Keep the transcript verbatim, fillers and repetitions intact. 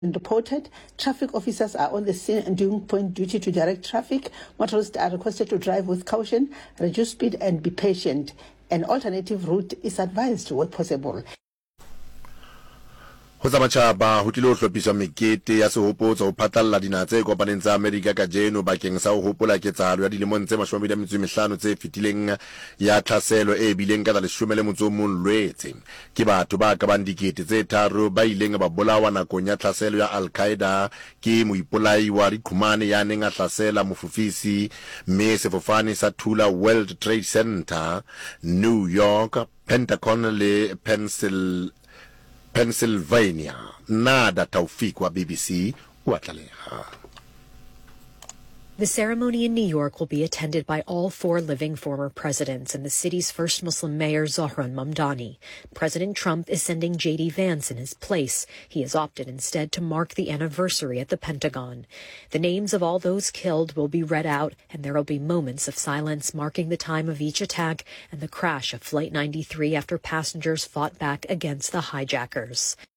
reported. Traffic officers are on the scene and doing point duty to direct traffic. Motorists are requested to drive with caution, reduce speed and be patient. An alternative route is advised where possible. Ho tsamachaba ho tlile ho hlophiswa mekete ya sehopotso ho phatlalla dinaha tse kopaneng tsa Amerika ka jeno bakeng sa ho hopola ketsahalo ya dilemong tse mashome a metso e mehlano tse fetileng ya tlhaselo e bileng ka la leshome le motso o mong Lwetse. Ke batho ba ka bang dikete tse tharo ba ileng ba bolawa nakong ya tlhaselo ya Al-Qaeda ke moipolai wa Dikhumane ya neng a tlhasela mofufisi mme sefofane sa thula World Trade Center, New York, Pentagon le Pencil Pennsylvania. Nada Taufik wa B B C wa tlaleha. The ceremony in New York will be attended by all four living former presidents and the city's first Muslim mayor, Zohran Mamdani. President Trump is sending J D Vance in his place. He has opted instead to mark the anniversary at the Pentagon. The names of all those killed will be read out, and there will be moments of silence marking the time of each attack and the crash of Flight ninety-three after passengers fought back against the hijackers.